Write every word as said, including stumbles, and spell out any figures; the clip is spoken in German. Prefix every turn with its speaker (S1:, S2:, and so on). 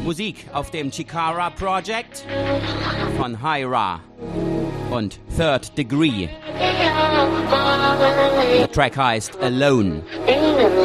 S1: Musik auf dem Chikara Project von Hyra und Third Degree. Der Track heißt Alone.